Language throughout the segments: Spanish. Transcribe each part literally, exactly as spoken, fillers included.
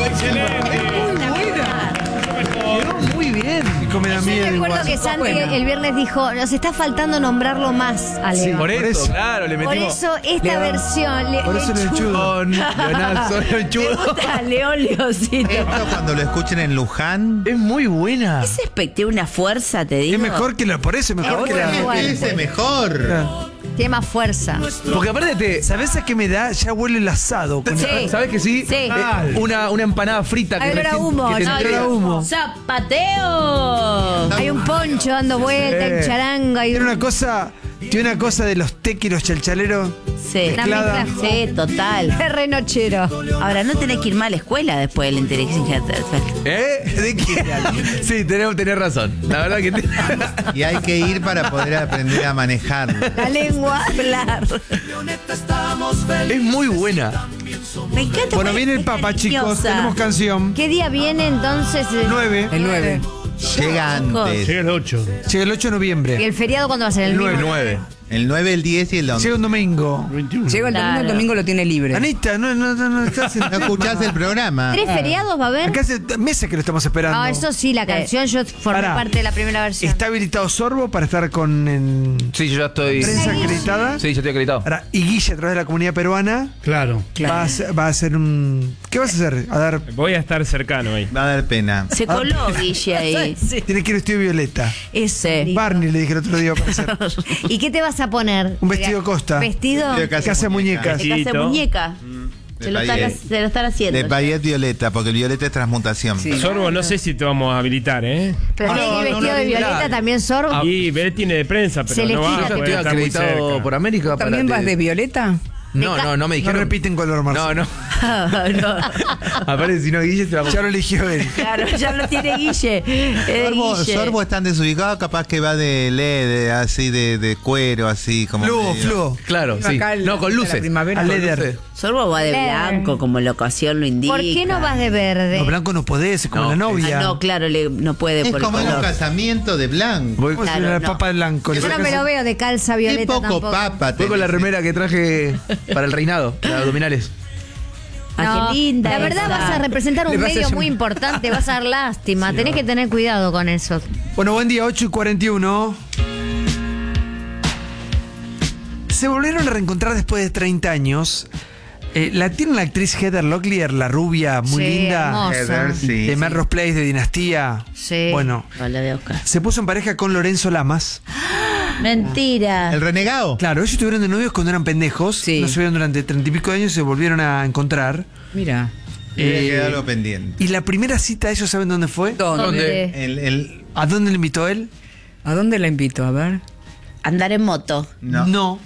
excelente. Quedó muy bien. Me da Yo miedo recuerdo igual. que Santi el viernes dijo, nos está faltando nombrarlo más, Ale. Sí, Por Por eso, eso. claro, le Por metimos. eso esta versión le, Por eso le el chudo. Con Leonardo Me Leonchudo. gusta León Leoncito. Esto cuando lo escuchen en Luján. Es muy buena. Ese especté una fuerza, te digo. Es mejor que la. Por eso es mejor Es que la. bueno. ¿Qué dice mejor? Claro. Tiene más fuerza. Porque aparte te. ¿Sabes a qué me da? Ya huele el asado. Con- Sí. ¿Sabes que sí? Sí. Eh, una, una empanada frita que Hay olor a recién- humo, que te no, Olor a entrega. humo. ¡Zapateo! Hay un poncho dando vuelta, Eh, el charango. Hay Tiene un- una cosa. Tiene una cosa de los teques y los chalchaleros. Sí, Una mezclada. mezcla. sí, total. Es re nochero. Ahora, no tenés que ir mal a la escuela después de la inteligencia artificial. ¿Eh? ¿De qué? Sí, tenés, tenés razón. La verdad que. te- Y hay que ir para poder aprender a manejar. La lengua. Hablar. Es muy buena. Me encanta. Bueno, porque viene el es Papa, chicos. cariñosa. Tenemos canción. ¿Qué día viene entonces? nueve. El nueve. Llega antes. Llega el ocho. Llega el ocho de ¿Y noviembre. el feriado cuándo va a ser? El nueve. mismo. nueve. El nueve, el diez y el once. Llega un domingo. Llega el domingo, Claro. el domingo lo tiene libre. Anita, no, no, no, no estás en ¿No escuchás el programa? ¿Tres feriados va a haber? Acá hace meses que lo estamos esperando. Ah, eso sí, la canción yo formé Pará. parte de la primera versión. Está habilitado Sorbo para estar con en Sí, yo ya estoy. prensa acreditada. Sí, yo estoy acreditado. Ahora, y Guille, a través de la comunidad peruana, Claro. va, a hacer, va a hacer un. ¿Qué vas a hacer? A dar. Voy a estar cercano ahí. Va a dar pena. Se coló Guille ahí. Tiene que ir vestido violeta. Ese. Barney le dije el otro día para hacer. ¿Y qué te vas a poner? Un vestido Costa. ¿Vestido? De casa Casa muñecas. De casa de Chiquito. muñeca. de Se lo, están, Payet. se lo están haciendo. De Payet violeta, porque el violeta es transmutación. Sí. Sorbo, no sé si te vamos a habilitar, ¿eh? Pero tiene que ir no, vestido no, de no, violeta claro. también, Sorbo. Y Bel tiene de prensa, pero Celestina, no va Yo a ya poder estoy estar muy acreditado cerca. por América. ¿También para vas de violeta? No, no, no me No dijeron. repiten color, Marcelo. No, no. no. Aparte, si no, Guille se va a. Ya lo eligió él. Claro, ya lo tiene Guille. Es de Sorbo, Guille. Sorbo están desubicados, capaz que va de L E D, así de, de cuero, así como. Fluo, medio- fluo. Claro, sí. Acá el- No, con la luces. primavera. A Con Leder. luces. Sorbo va de Leer. blanco, como la ocasión lo indica. ¿Por qué no vas de verde? No, blanco no podés, es como No. la novia. Ah, no, claro, le- no puede Es por el como en un color. casamiento de blanco. Voy, Vos Claro, sos la no. papa de blanco. Yo no me lo veo de calza Qué violeta poco tampoco. papa. voy con la tenés. remera que traje para el reinado, para abdominales. Ah, No, qué linda. la verdad esa. vas a representar un Le vas a medio llamar- muy importante, vas a dar lástima, tenés que tener cuidado con eso. Bueno, buen día, ocho y cuarenta y uno. Se volvieron a reencontrar después de treinta años. Eh, la tiene la actriz Heather Locklear, la rubia, muy Sí, linda. hermosa. Heather, sí. De Melrose Place, de Dinastía. Sí. Bueno, No, la voy a buscar. se puso en pareja con Lorenzo Lamas. Mentira. El renegado. Claro, ellos estuvieron de novios cuando eran pendejos. Sí. No se vieron durante treinta y pico de años y se volvieron a encontrar. Mira. Tiene Eh, que quedar algo pendiente. Y la primera cita, ¿ellos saben dónde fue? ¿Dónde? El, el, ¿A dónde le invitó él? ¿A dónde la invito? A ver. Andar en moto. no. No.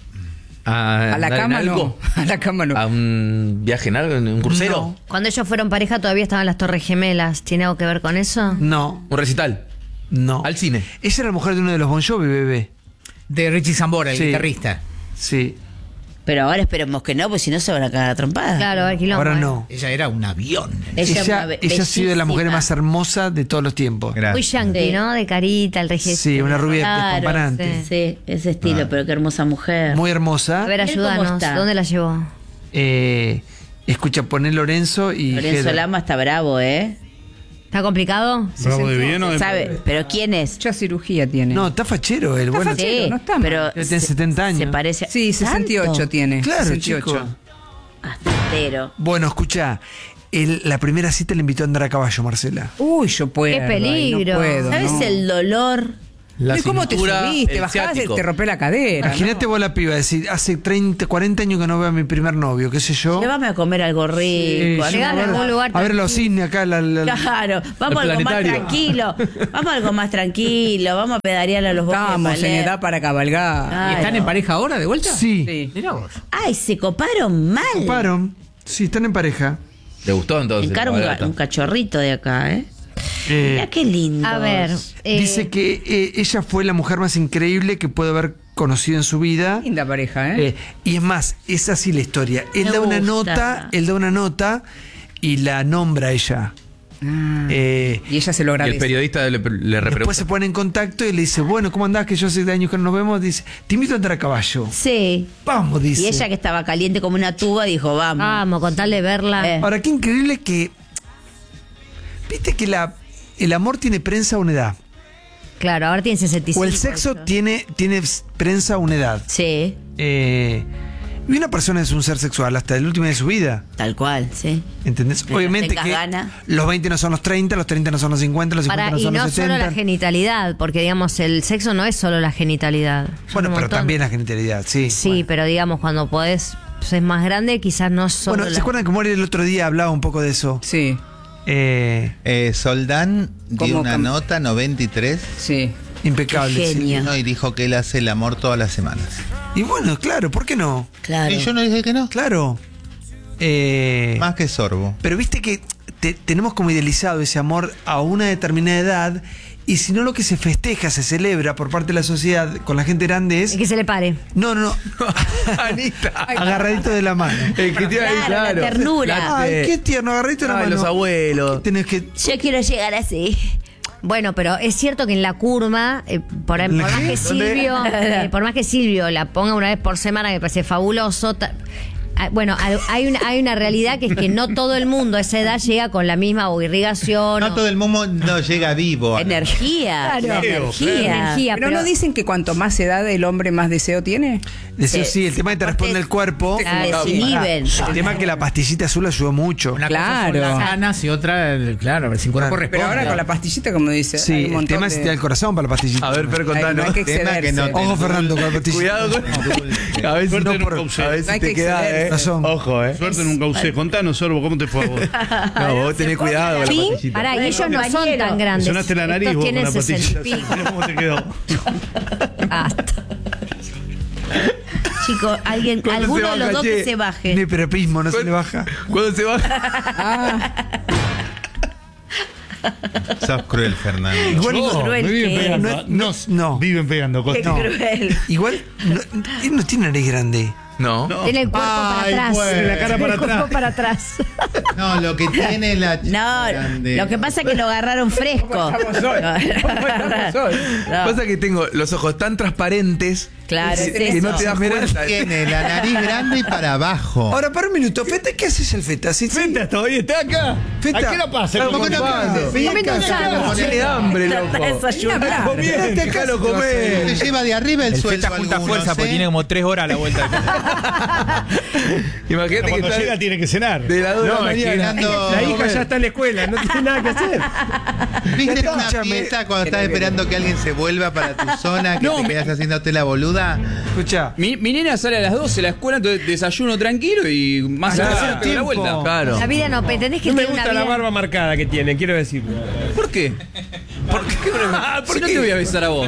A, A la andar en cama algo. no. A la cama no. A un viaje en algo, en un crucero. No. Cuando ellos fueron pareja todavía estaban las Torres Gemelas. ¿Tiene algo que ver con eso? No. Un recital. No. Al cine. Ella era la mujer de uno de los Bon Jovi, bebé. De Richie Zambora, el Sí. guitarrista. Sí. Pero ahora esperemos que no, porque si no se van a cagar a trompadas. Claro, al quilombo. Ahora ¿eh? no. Ella era un avión. Ella, Ella, una ella ha sido de las mujeres bellísima. más hermosas de todos los tiempos. Muy Gracias. yankee, Sí. ¿no? De carita, el registro. Sí, una rubia Claro, despampanante. Sí, ese estilo, pero qué hermosa mujer. Muy hermosa. A ver, ¿Él cómo ayúdanos. está? ¿Dónde la llevó? Eh, escucha, poné Lorenzo y Lorenzo Heather. Lama está bravo, ¿eh? ¿Está complicado? ¿Bravo de bien o de ¿Sabe? ¿Pero quién es? Mucha cirugía tiene. No, está fachero él. Bueno, fachero. Sí, no está mal. pero Tiene setenta años. Se parece. Sí, sesenta y ocho ¿Tanto? tiene. Claro, sesenta y chico. ocho. Hasta entero. Bueno, escucha. él- la primera cita le invitó a andar a caballo, Marcela. Uy, yo puedo. Qué peligro. No puedo, ¿Sabes no. el dolor? La ¿Y cómo te cintura, subís? Te el bajás, ciático. te rompe la cadera. Imagínate vos la piba, decir, hace treinta, cuarenta años que no veo a mi primer novio, qué sé yo. Llévame a comer algo rico. Sí, a sí, Llegame a algún lugar a ver los tranquilo. cisnes acá. La, la- Claro, vamos a Al algo más planetario. tranquilo. Vamos a algo más tranquilo. Vamos a pedalear a los bosques. de Estamos en Palermo. edad para cabalgar. Ah. ¿Y están Claro. en pareja ahora de vuelta? Sí, Sí. Mirá vos. Ay, se coparon mal. paron. Sí, están en pareja. ¿Te gustó entonces? Encara un, Barato. un cachorrito de acá, ¿eh? Eh, Mira qué lindo. A ver. eh, Dice que eh, ella fue la mujer más increíble que puede haber conocido en su vida. Linda pareja, ¿eh? Eh, y es más, es así la historia. Él Me da una gusta. nota, él da una nota y la nombra a ella. Ah. Eh, Y ella se lo Y el agradece. periodista le, le después repregunta. se pone en contacto y le dice, bueno, ¿cómo andás? Que yo hace años que no nos vemos. Dice, te invito a andar a caballo. Sí. Vamos, dice. Y ella que estaba caliente como una tuba dijo, vamos. Vamos, con tal de verla. Eh. Ahora, qué increíble que Viste que la, el amor tiene prensa a una edad. Claro, ahora tiene sesenta y cinco. O el sexo tiene, tiene prensa a una edad. Sí, Eh, y una persona es un ser sexual hasta el último de su vida. tal cual, sí. ¿Entendés? Mientras Obviamente tengas que gana. los veinte no son los treinta, los treinta no son los cincuenta, los cincuenta Para, no y son no los solo setenta. la genitalidad, porque digamos, el sexo no es solo la genitalidad. Son Bueno, un pero montón. también la genitalidad, sí. Sí, Bueno. pero digamos, cuando podés, pues, es más grande, quizás no solo. Bueno, ¿se la- acuerdan que Mori el otro día hablaba un poco de eso? Sí, Eh, Eh, Soldán dio ¿Cómo una cam- nota noventa y tres sí. impecable. Qué sí. genio. ¿no? y dijo que él hace el amor todas las semanas. Y bueno, claro, ¿por qué no? Claro. Y yo no dije que no. Claro. Eh, Más que sorbo. pero viste que te- tenemos como idealizado ese amor a una determinada edad. Y si no, lo que se festeja, se celebra por parte de la sociedad con la gente grande es. Y que se le pare. No, no, no. Anita. Agarradito de la mano. El que te iba a decir, Claro, la claro. ternura. Ay, qué tierno, agarradito de la Ay, mano. los abuelos. Tenés que. Yo quiero llegar así. Bueno, pero es cierto que en la curva, eh, por, por ¿La más qué? que Silvio, eh, por más que Silvio la ponga una vez por semana, que me parece fabuloso. ta- ah, Bueno, hay- hay una, hay una realidad que es que no todo el mundo a esa edad llega con la misma o irrigación. No o- todo el mundo no llega vivo. Energía. Claro. la energía. Energía, Pero, pero- no dicen que cuanto más edad el hombre más deseo tiene. Decía, Sí, sí, el tema que te responde el cuerpo. Se Claro, sí. desinhiben. El tema que la pastillita azul ayudó mucho. Una Claro. cosa son las ganas y otra, el- claro, si el cuerpo Claro. responde. Pero ahora con la pastillita, como dice. hay Sí, un el montón tema es de- si te da el corazón para la pastillita. A ver, Fer, Hay- contanos. no hay que Tema que no excederse. te- Ojo, Fernando, con la pastillita. Cuidado con. A ver si Suerte no nunca por- usé. a ver No si hay te que queda, excederse. eh. Razón. Ojo, eh. Suerte nunca usé. Contanos, Sorbo, ¿cómo te fue a vos? No, vos tenés cuidado con la ¿Sí? pastillita. Pará, y ellos no son compañero. tan grandes. Sonaste la nariz Estos vos con tienen la sesenta y pastillita. pico. Mirá cómo te quedó. Basta. Chicos, alguien, ¿Cuándo alguno se de los baja, dos che? que se baje. Ni prepismo, no se le baja. ¿Cuándo se va? Sos cruel, Fernando. Igual, Qué cruel me viven que es. pegando. No, Nos no. viven pegando. Qué Costa. cruel. igual no, él no tiene nariz grande. No. Tiene el cuerpo Ay, para atrás. bueno. La cara para el cuerpo atrás. para atrás. No, lo que tiene la chica No, grande. lo que pasa es que lo agarraron fresco. estamos hoy? ¿Cómo estamos hoy? No, Pasa que tengo los ojos tan transparentes claro, que, es que eso. no te das cuenta. Tiene la nariz grande y para abajo. Ahora, para un minuto, Feta, ¿qué haces el Feta? ¿Sí, sí? Feta, ¿todavía está acá? Feta. ¿A qué no pasa? Está ¿Cómo ocupado. pasa? Comiendo un sándwich. Tiene hambre, loco. Está desayunando. Bien, déjalo comer. Te lleva de arriba el, El sueldo. Feta junta algunos, fuerza porque ¿eh? tiene como tres horas a la vuelta. Imagínate que Cuando está llega tiene que cenar. de las dos de la No, es que mañana. Fernando- La hija ya está en la escuela, no tiene nada que hacer. ¿Viste una Escúchame. fiesta cuando estás esperando que alguien se vuelva para tu zona, que No, te me- quedas haciéndote la boluda? Escucha. Mi, mi nena sale a las doce de la escuela, entonces desayuno tranquilo y más Hasta tarde hacer pego la tiempo. vuelta. Claro. La vida no, pe- tenés que No me tener una gusta la vida. barba marcada que tiene, quiero decir. ¿Por qué? ¿Por qué? Ah, ¿por si no qué? te voy a besar a vos.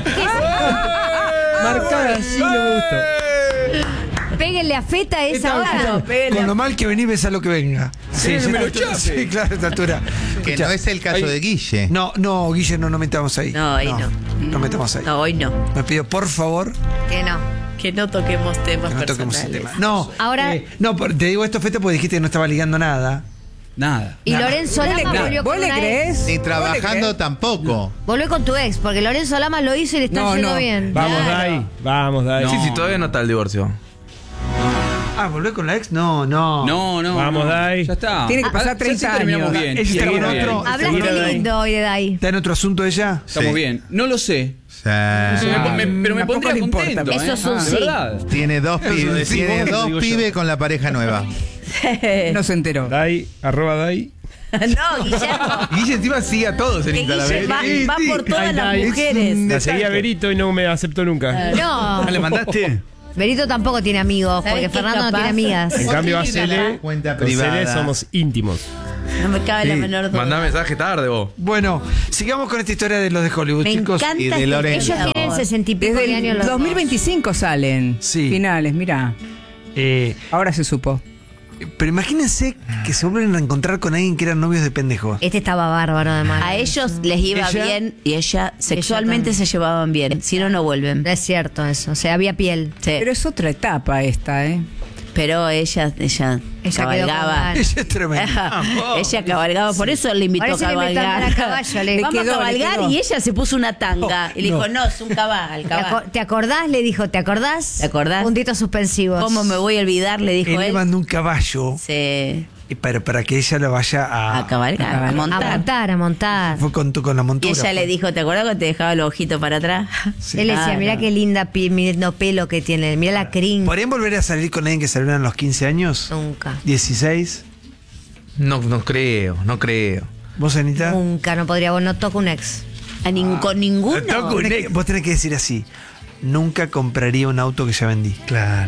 Marcada sí no me gustó. Péguenle a Feta esa hora. Con lo mal que venís, ves a lo que venga. Sí, sí, me lo sí, chape. sí, claro, a esta altura. Que Escucha, no es el caso de Guille. No, no, Guille, no nos metamos ahí. No, ahí no. No metamos ahí. No, hoy no. Me pido, por favor, Que no. Que no toquemos temas que no toquemos el personales. tema. No, Ahora- eh, no, por- te digo esto, Feta, porque dijiste que no estaba ligando nada. Nada. Y Lorenzo Lama ¿Vos le- volvió ¿Vos con le una ex. crees? Ni ¿Vos le trabajando crees? tampoco. Volvió con tu ex, porque Lorenzo Lama lo hizo y le está No, yendo no. bien. Vamos, Claro. Dai. Vamos, Dai. Sí, sí, todavía no está el divorcio. Ah, ¿volver con la ex? No, no. No, no. Vamos, no. Dai. Ya está. Tiene que pasar Ah, ya sí treinta terminamos años. bien. Ella está Seguimos con bien. otro. Hablaste Seguida, lindo hoy de Dai. ¿Está en otro asunto ella? Estamos Sí. bien. No lo sé. O sea, Me- me- pero me tampoco pondría le importa, contento. pero- ¿eh? Eso es un Ah, sí. de verdad. tiene dos pibes, decís tiene vos, dos digo yo. pibes con la pareja nueva. No se enteró. Dai, arroba Dai. No, Guillermo. Guille encima sigue a todos en Que Instagram. Guille ¿eh? va, Sí, va sí. por todas Ay, las Dai, es mujeres. La seguía Berito y no me aceptó nunca. No. ¿Le mandaste? Berito tampoco tiene amigos, ¿Sabés porque qué Fernando no capaz? tiene amigas. En cambio, a Sí, Cele, cuenta con Cele privada. somos íntimos. No me cabe la Sí, menor duda. Mandá mensaje tarde vos. Bueno, sigamos con esta historia de los de Hollywood, Me chicos. encanta Y de este Lorenzo. Ellos tienen sesenta y pico Desde de años el los dos mil veinticinco salen. Sí. Finales, mira. Eh, Ahora se supo. pero imagínense que se vuelven a encontrar con alguien que eran novios de pendejo. Este estaba bárbaro además. A ellos les iba Ella- bien y ella sexualmente también. se llevaban bien. Si no, no vuelven. Es cierto eso, o sea, había piel. Sí. Pero es otra etapa esta, ¿eh? Pero ella, ella, Ella quedó con cabalgaba. ganas. Ella es tremenda. ella cabalgaba, por eso le invitó Por a eso le invitó a cabalgar. andar a caballo, le- Vamos Le quedó, a le cabalgar quedó. y ella se puso una tanga. No, y le dijo, no. no, es un cabal, ¿Te, cabal. aco- te acordás? Le dijo, ¿te acordás? ¿Te acordás? Puntitos suspensivos. ¿Cómo me voy a olvidar? Le dijo Él le él. mandó un caballo. Sí. Y Pero para que ella lo vaya a. A cabalgar, a A montar. montar, a montar. Fue con, tu- con la Y montura. ella le dijo, ¿te acuerdas que te dejaba el ojito para atrás? Él decía, Claro. mira qué linda pi- lindo pelo que tiene, mira la crin. ¿Podrían volver a salir con alguien que salieron a los quince años? Nunca. ¿dieciséis? No, no creo, no creo. ¿Vos, Anita? Nunca, no podría, vos no toco un ex. A nin- con ninguno. Toco Vos un tenés, ex. que, vos tenés que decir así. Nunca compraría un auto que ya vendí. Claro.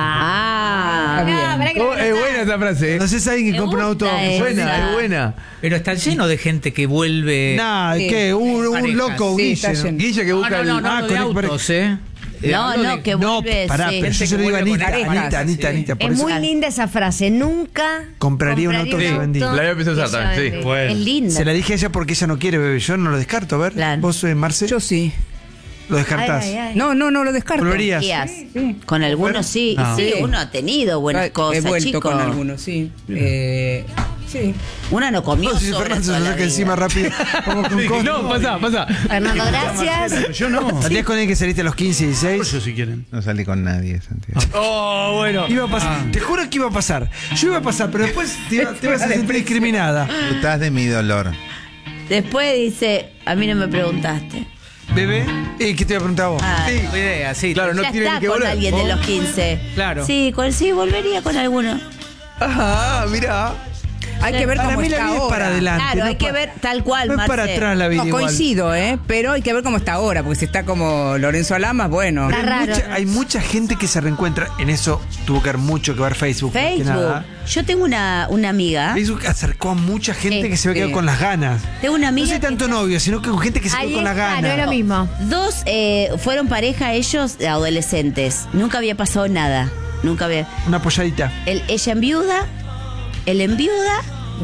Ah, bien. ah, pará que Oh, la- es buena esa frase. ¿eh? No sé si alguien que Me compra un auto. gusta Es esa. buena, es buena. Pero está lleno de gente que vuelve. Nah, Sí. ¿qué? Un, un Parejas. loco, un Sí, Guille, está ¿no? lleno. Guilla que No, busca no, no, el. no, Ah, de con- autos, ¿eh? Eh, No, hablo no, de- que No, vuelve. pará, sí. pero yo Gente se lo que digo a vuelve con Anita, parejas, Anita, Anita, sí. Anita. Por Es eso- muy linda esa frase. Nunca Compraría un auto que ya vendí. La había empezado a usar que ya también, sí. vendí. Bueno. Es linda. Se la dije a ella porque ella no quiere, bebé. Yo no lo descarto, a ver. Claro. ¿Vos, eh, Marce? Yo sí. lo descartás. Ay, ay, ay. No, no, no lo descarto. ¿Volverías? Días. Con algunos sí, No. sí, Sí. uno ha tenido buenas He cosas, vuelto chico. con ¿no? algunos, sí. Eh, sí. Una no comió No, si sobre Fernando se toda lo la saca vida. encima rápido. Como con cosas. No, pasa, pasa. Fernando, gracias. Yo no. ¿Salías con él que saliste a los quince, dieciséis? Yo si quieren. No salí con nadie, Santiago. Oh, bueno. Iba a pasar. Te juro que iba a pasar. Yo iba a pasar, pero después te, iba, te ibas a sentir discriminada. Disfrutás de mi dolor. Después dice, a mí no me preguntaste. Bebé, eh, ¿qué te iba a preguntar vos? Ah, Sí, idea, sí. Claro, no ya tiene está ni que con volver. alguien de ¿Vos? los quince. Claro. Sí, con, sí, volvería con alguno. Ajá, mira. Hay que ver Para cómo mí la está vida es ahora. para adelante. Claro, no hay que pa- ver tal cual, No es para Marce. atrás la vida No, igual. coincido, ¿eh? Pero hay que ver cómo está ahora, porque si está como Lorenzo Alamas, bueno. Está Hay raro. mucha, hay mucha gente que se reencuentra. En eso tuvo que ver mucho que ver Facebook. más que Facebook. nada. Yo tengo una, una amiga. Facebook acercó a mucha gente Sí, que se ve sí. quedado con las ganas. Tengo una No amiga. sé que- tanto novio, sino que con gente que se Ahí quedó con las está, no ganas. es lo mismo. Dos eh, fueron pareja ellos adolescentes. Nunca había pasado nada. Nunca había. Una apoyadita. Él- ella enviuda, él enviuda.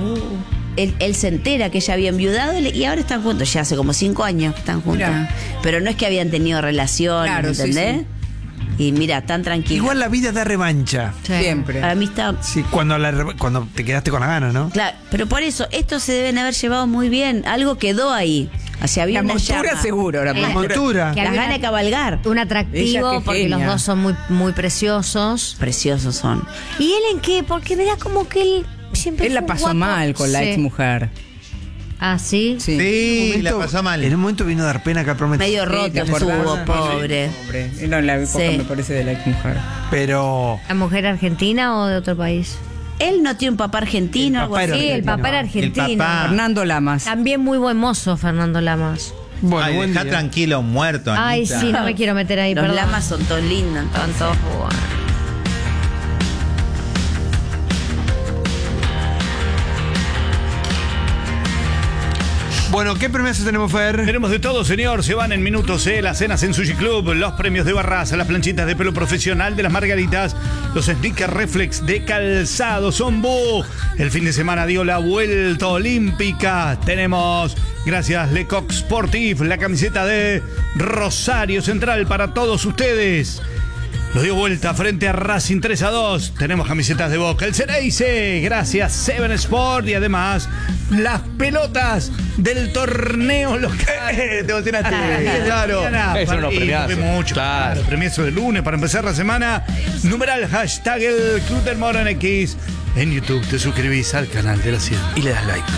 Él, él se entera que ella había enviudado y ahora están juntos. Ya hace como cinco años que están juntos. Mirá. Pero no es que habían tenido relaciones, Claro, sí, ¿entendés? Y mira, tan tranquilo. Igual la vida da revancha. Sí. Siempre. Para mí está. Sí, cuando, la re- cuando te quedaste con las ganas, ¿no? Claro, pero por eso, estos se deben haber llevado muy bien. Algo quedó ahí. O sea, había La una montura llama. seguro, la Eh, La montura. montura. Que Las había ganas de cabalgar. Un Ella, atractivo qué porque los genia. dos son muy, muy preciosos. Preciosos son. ¿Y él en qué? Porque me da como que él siempre Él fue la un pasó guapo. mal con la Sí. ex mujer. Ah, ¿sí? Sí. Sí, En un la momento- pasó mal. En un momento vino a dar pena acá prometió. Medio Sí, roto ¿te acordás? estuvo, pobre. Pobre. Era la época, Sí. me parece, de la ex mujer. Pero. ¿La mujer argentina o de otro país? Él no tiene un papá argentino, El algo papá era así. Sí, el argentino. papá era El argentino. papá. Fernando Lamas. También muy buen mozo, Fernando Lamas. Bueno, Ay, buen dejá día. tranquilo, un muerto, Ay, Anita. sí, no me quiero meter ahí, Los perdón. lamas son todos lindos. Están todos buenos. Bueno, ¿qué premios tenemos, Fer? Tenemos de todo, señor. Se van en minutos, ¿eh? Las cenas en Sushi Club, los premios de Barraza, las planchitas de pelo profesional de las Margaritas, los sneakers reflex de calzado Zombu. El fin de semana dio la vuelta olímpica. Tenemos, gracias, Lecoq Sportif, la camiseta de Rosario Central para todos ustedes. Lo dio vuelta frente a Racing tres a dos. Tenemos camisetas de Boca. El Ceneice, gracias Seven Sport. Y además, las pelotas del torneo local. Te emocionaste. Claro. Eso no lo Y premiazo. tuve mucho. Claro. Claro. Premiazo de lunes para empezar la semana. Numeral hashtag el Club del Morón X. En YouTube te suscribís al canal de la cien. Y le das like.